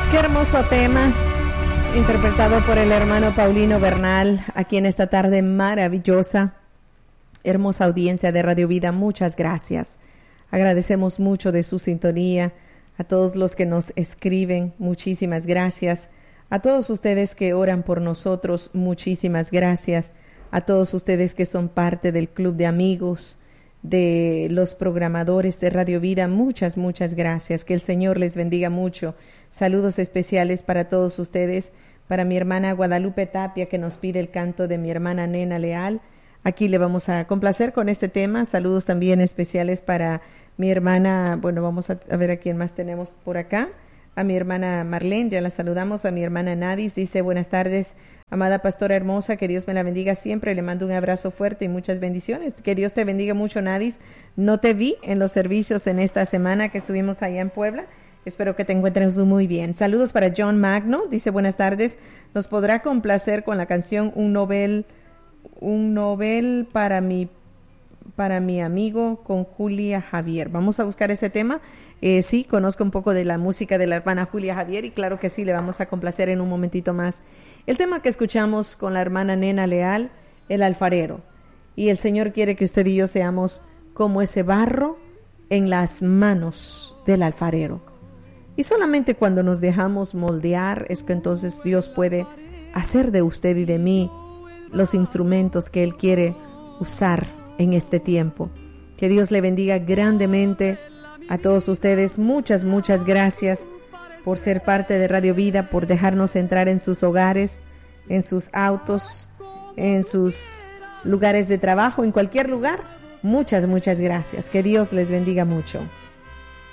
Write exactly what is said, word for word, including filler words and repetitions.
Qué hermoso tema, interpretado por el hermano Paulino Bernal, aquí en esta tarde maravillosa. Hermosa audiencia de Radio Vida, muchas gracias. Agradecemos mucho de su sintonía, a todos los que nos escriben, muchísimas gracias. A todos ustedes que oran por nosotros, muchísimas gracias. A todos ustedes que son parte del club de amigos, de los programadores de Radio Vida, muchas, muchas gracias. Que el Señor les bendiga mucho. Saludos especiales para todos ustedes, para mi hermana Guadalupe Tapia, que nos pide el canto de mi hermana Nena Leal. Aquí le vamos a complacer con este tema. Saludos también especiales para mi hermana, bueno, vamos a, a ver a quién más tenemos por acá. A mi hermana Marlene, ya la saludamos. A mi hermana Nadis, dice: buenas tardes, amada pastora hermosa, que Dios me la bendiga siempre. Le mando un abrazo fuerte y muchas bendiciones. Que Dios te bendiga mucho, Nadis. No te vi en los servicios en esta semana que estuvimos allá en Puebla. Espero que te encuentres muy bien. Saludos para John Magno, dice: buenas tardes, nos podrá complacer con la canción Un Nobel, un Nobel para mi, para mi amigo, con Julia Javier. Vamos a buscar ese tema. Eh, sí, conozco un poco de la música de la hermana Julia Javier y claro que sí, le vamos a complacer en un momentito más. El tema que escuchamos con la hermana Nena Leal, El Alfarero. Y el Señor quiere que usted y yo seamos como ese barro en las manos del alfarero. Y solamente cuando nos dejamos moldear es que entonces Dios puede hacer de usted y de mí los instrumentos que Él quiere usar en este tiempo. Que Dios le bendiga grandemente a todos ustedes. Muchas, muchas gracias por ser parte de Radio Vida, por dejarnos entrar en sus hogares, en sus autos, en sus lugares de trabajo, en cualquier lugar. Muchas, muchas gracias. Que Dios les bendiga mucho.